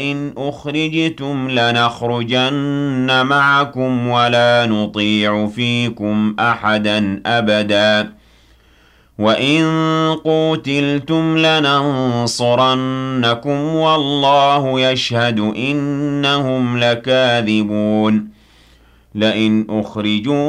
إن أخرجتم لنخرجن معكم ولا نطيع فيكم أحدا أبدا وإن قوتلتم لننصرنكم والله يشهد إنهم لكاذبون لئن أخرجوا